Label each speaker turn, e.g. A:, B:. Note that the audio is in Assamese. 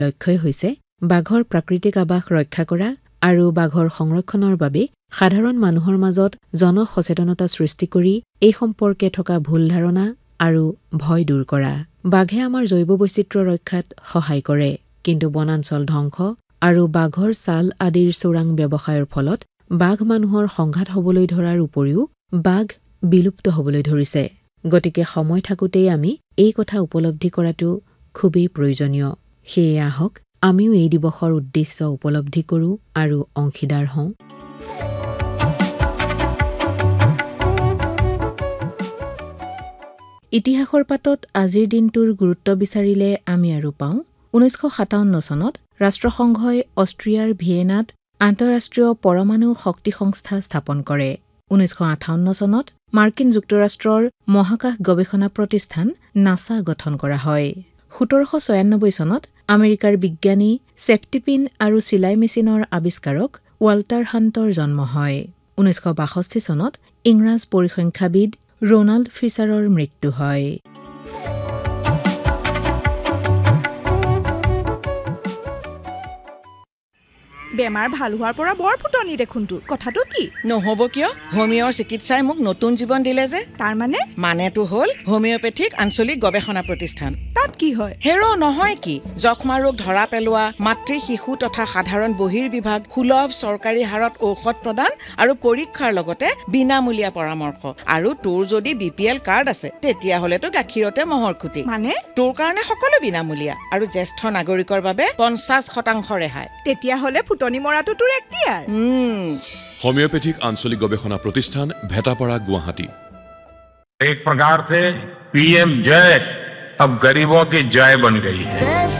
A: লক্ষ্যই হৈছে বাঘৰ প্ৰাকৃতিক আৱাস ৰক্ষা কৰা আৰু বাঘৰ সংৰক্ষণৰ বাবে সাধাৰণ মানুহৰ মাজত জনসচেতনতা সৃষ্টি কৰি এই সম্পৰ্কে থকা ভুল ধাৰণা আৰু ভয় দূৰ কৰা। বাঘে আমাৰ জৈৱ বৈচিত্ৰ্য ৰক্ষাত সহায় কৰে, কিন্তু বনাঞ্চল ধ্বংস আৰু বাঘৰ ছাল আদিৰ চোৰাং ব্যৱসায়ৰ ফলত বাঘ মানুহৰ সংঘাত হ'বলৈ ধৰাৰ উপৰিও বাঘ বিলুপ্ত হ'বলৈ ধৰিছে। গতিকে সময় থাকোঁতেই আমি এই কথা উপলব্ধি কৰাটো খুবেই প্ৰয়োজনীয়। সেয়ে আহক আমিও এই দিৱসৰ উদ্দেশ্য উপলব্ধি কৰোঁ আৰু অংশীদাৰ হওঁ। ইতিহাসৰ পাতত আজিৰ দিনটোৰ গুৰুত্ব বিচাৰিলে আমি আৰু পাওঁ 1957 চনত ৰাষ্ট্ৰসংঘই অষ্ট্ৰিয়াৰ ভিয়েনাত আন্তঃৰাষ্ট্ৰীয় পৰমাণু শক্তি সংস্থা স্থাপন কৰে। 1958 চনত মাৰ্কিন যুক্তৰাষ্ট্ৰৰ মহাকাশ গৱেষণা প্ৰতিষ্ঠান নাছা গঠন কৰা হয়। 1796 চনত আমেৰিকাৰ বিজ্ঞানী চেফটিপিন আৰু চিলাই মেচিনৰ আৱিষ্কাৰক ৱাল্টাৰ হাণ্টৰ জন্ম হয়। 1962 চনত ইংৰাজ পৰিসংখ্যাবিদ ৰোনাল্ড ফিচাৰৰ মৃত্যু হয়।
B: বেমাৰ ভাল হোৱাৰ পৰা বৰ ফুটনি দেখোন তোৰ, কথাটো কি?
C: নহ'ব কিয়? হোমিঅ'ৰ চিকিৎসাই মোক নতুন জীৱন দিলে যে।
B: তাৰ মানেটো
C: হ'ল হোমিঅ'পেথিক আঞ্চলিক গৱেষণা প্ৰতিষ্ঠান।
B: তাত কি হয়?
C: হেৰ' নহয় কি, যক্ষ্মা ৰোগ ধৰা পেলোৱা, মাতৃ শিশু তথা সাধাৰণ বহিৰ্বিভাগ, সুলভ চৰকাৰী হাৰত ঔষধ প্ৰদান আৰু পৰীক্ষাৰ লগতে বিনামূলীয়া পৰামৰ্শ। আৰু তোৰ যদি BPL কাৰ্ড আছে তেতিয়াহ'লেতো গাখীৰতে মহৰ খুটি।
B: মানে
C: তোৰ কাৰণে সকলো বিনামূলীয়া আৰু জ্যেষ্ঠ নাগৰিকৰ বাবে 50% ৰেহাই।
B: তেতিয়াহ'লে ফুটনি মৰাটো তোৰ এক্টিয়াৰ।
D: होम्योपैथिक आंचलिक गवेषणा प्रतिष्ठान भेटापाड़ा गुवाहाटी।
E: एक प्रकार से PM जय अब गरीबों की जय बन गई है।